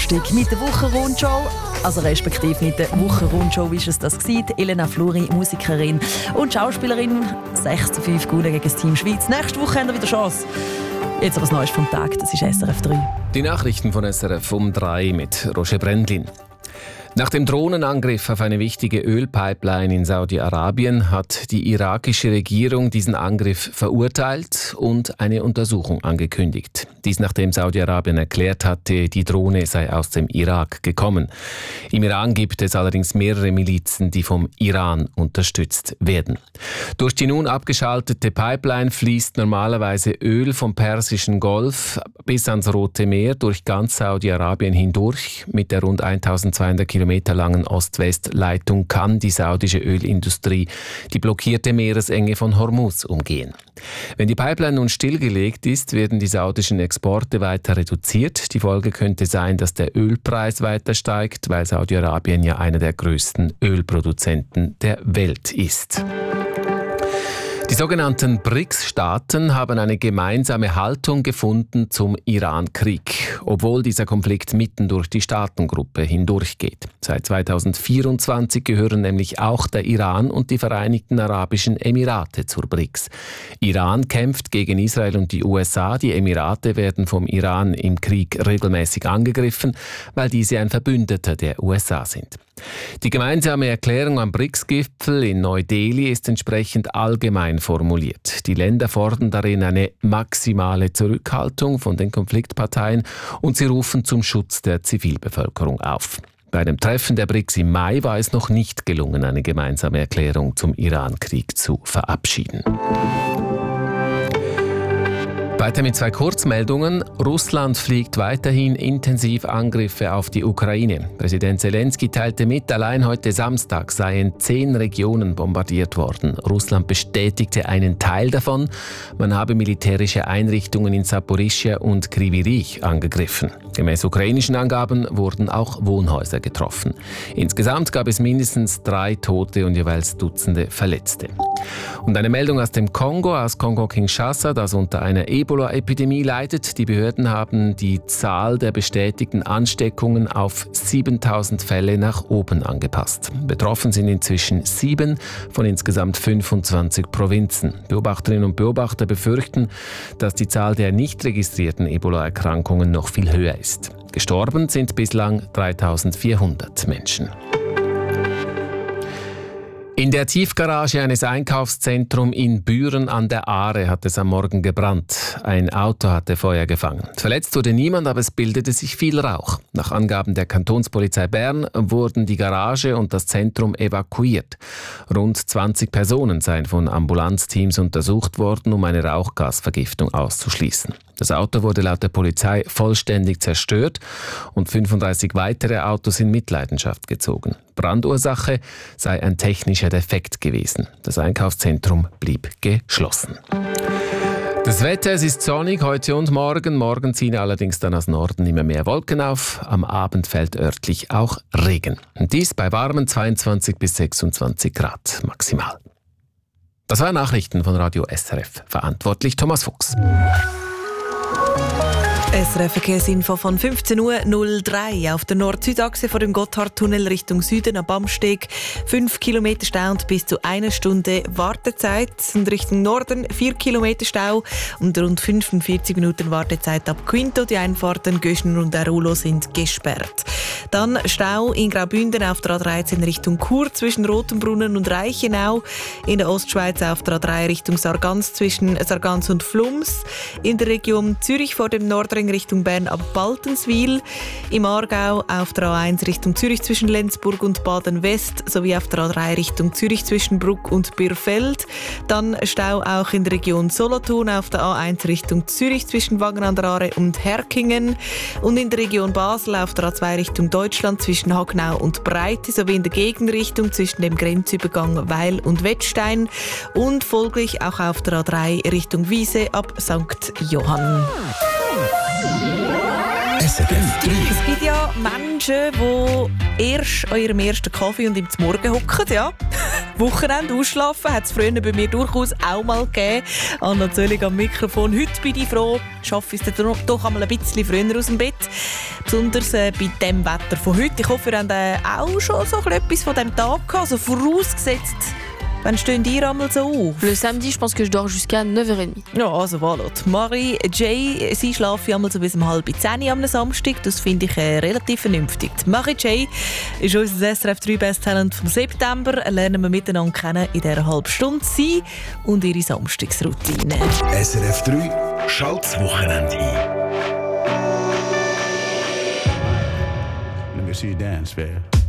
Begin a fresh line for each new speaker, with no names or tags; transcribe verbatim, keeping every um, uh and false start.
Samstag mit der Wochenrundschau. Also respektive mit der Wochenrundschau, wie es das war. Elena Fluri, Musikerin und Schauspielerin. sechs zu fünf gewonnen gegen das Team Schweiz. Nächste Woche haben wir wieder Chance. Jetzt aber das Neueste vom Tag, das ist S R F drei.
Die Nachrichten von S R F um drei mit Roger Brendlin. Nach dem Drohnenangriff auf eine wichtige Ölpipeline in Saudi-Arabien hat die irakische Regierung diesen Angriff verurteilt und eine Untersuchung angekündigt. Dies nachdem Saudi-Arabien erklärt hatte, die Drohne sei aus dem Irak gekommen. Im Iran gibt es allerdings mehrere Milizen, die vom Iran unterstützt werden. Durch die nun abgeschaltete Pipeline fließt normalerweise Öl vom Persischen Golf bis ans Rote Meer durch ganz Saudi-Arabien hindurch. Mit der rund eintausendzweihundert Kilometer langen Ost-West-Leitung kann die saudische Ölindustrie die blockierte Meeresenge von Hormuz umgehen. Wenn die Pipeline nun stillgelegt ist, werden die saudischen Exporte weiter reduziert. Die Folge könnte sein, dass der Ölpreis weiter steigt, weil Saudi-Arabien ja einer der größten Ölproduzenten der Welt ist. Die sogenannten B R I C S-Staaten haben eine gemeinsame Haltung gefunden zum Iran-Krieg, obwohl dieser Konflikt mitten durch die Staatengruppe hindurchgeht. Seit zweitausendvierundzwanzig gehören nämlich auch der Iran und die Vereinigten Arabischen Emirate zur B R I C S. Iran kämpft gegen Israel und die U S A. Die Emirate werden vom Iran im Krieg regelmäßig angegriffen, weil diese ein Verbündeter der U S A sind. Die gemeinsame Erklärung am B R I C S-Gipfel in Neu-Delhi ist entsprechend allgemein formuliert. Die Länder fordern darin eine maximale Zurückhaltung von den Konfliktparteien und sie rufen zum Schutz der Zivilbevölkerung auf. Bei einem Treffen der B R I C S im Mai war es noch nicht gelungen, eine gemeinsame Erklärung zum Iran-Krieg zu verabschieden. Weiter mit zwei Kurzmeldungen. Russland fliegt weiterhin intensiv Angriffe auf die Ukraine. Präsident Zelensky teilte mit, allein heute Samstag seien zehn Regionen bombardiert worden. Russland bestätigte einen Teil davon. Man habe militärische Einrichtungen in Saporischschja und Kryvyi Rih angegriffen. Gemäß ukrainischen Angaben wurden auch Wohnhäuser getroffen. Insgesamt gab es mindestens drei Tote und jeweils Dutzende Verletzte. Und eine Meldung aus dem Kongo, aus Kongo-Kinshasa, das unter einer Ebola-Epidemie leidet. Die Behörden haben die Zahl der bestätigten Ansteckungen auf siebentausend Fälle nach oben angepasst. Betroffen sind inzwischen sieben von insgesamt fünfundzwanzig Provinzen. Beobachterinnen und Beobachter befürchten, dass die Zahl der nicht registrierten Ebola-Erkrankungen noch viel höher ist. Gestorben sind bislang dreitausendvierhundert Menschen. In der Tiefgarage eines Einkaufszentrums in Büren an der Aare hat es am Morgen gebrannt. Ein Auto hatte Feuer gefangen. Verletzt wurde niemand, aber es bildete sich viel Rauch. Nach Angaben der Kantonspolizei Bern wurden die Garage und das Zentrum evakuiert. Rund zwanzig Personen seien von Ambulanzteams untersucht worden, um eine Rauchgasvergiftung auszuschließen. Das Auto wurde laut der Polizei vollständig zerstört und fünfunddreißig weitere Autos in Mitleidenschaft gezogen. Brandursache sei ein technischer Defekt gewesen. Das Einkaufszentrum blieb geschlossen. Das Wetter, es ist sonnig heute und morgen. Morgen ziehen allerdings dann aus Norden immer mehr Wolken auf. Am Abend fällt örtlich auch Regen. Und dies bei warmen zweiundzwanzig bis sechsundzwanzig Grad maximal. Das waren Nachrichten von Radio S R F. Verantwortlich Thomas Fuchs.
S R F-Verkehrsinfo von fünfzehn Uhr null drei auf der Nord-Süd-Achse vor dem Gotthardtunnel Richtung Süden am Bamsteg. fünf Kilometer Stau und bis zu einer Stunde Wartezeit. Und Richtung Norden vier Kilometer Stau und rund fünfundvierzig Minuten Wartezeit ab Quinto. Die Einfahrten Göschner und Arulo sind gesperrt. Dann Stau in Graubünden auf der A dreizehn Richtung Chur zwischen Rotenbrunnen und Reichenau. In der Ostschweiz auf der A drei Richtung Sargans zwischen Sargans und Flums. In der Region Zürich vor dem Nordring Richtung Bern ab Baltenswil. Im Aargau auf der A eins Richtung Zürich zwischen Lenzburg und Baden-West sowie auf der A drei Richtung Zürich zwischen Bruck und Birfeld. Dann Stau auch in der Region Solothurn auf der A eins Richtung Zürich zwischen Wangen an der Aare und Herkingen. Und in der Region Basel auf der A zwei Richtung Deutschland zwischen Hagnau und Breite sowie in der Gegenrichtung zwischen dem Grenzübergang Weil und Wettstein. Und folglich auch auf der A drei Richtung Wiese ab Sankt Johann.
S R F drei.
Es gibt ja Menschen, die erst an ihrem ersten Kaffee und im Morgen hocken, ja. Wochenende ausschlafen hat es früher bei mir durchaus auch mal gegeben. Und natürlich am Mikrofon. Heute bin ich froh, schaffe ich es dann doch einmal ein bisschen früher aus dem Bett. Besonders äh, bei dem Wetter von heute. Ich hoffe, ihr habt äh, auch schon so etwas von diesem Tag gehabt. Also vorausgesetzt, wann stehen ihr einmal so auf?
Le samedi, je pense que je dors jusqu'à neuf heures trente.
Ja, also voilà. Marie J, sie schlafen einmal so bis um halb zehn am Samstag. Das finde ich äh, relativ vernünftig. Marie J ist unser S R F drei Best Talent vom September. Lernen wir miteinander kennen in dieser halben Stunde sie und ihre Samstagsroutine.
S R F drei schaltet das Wochenende ein.
Let me see you dance, babe.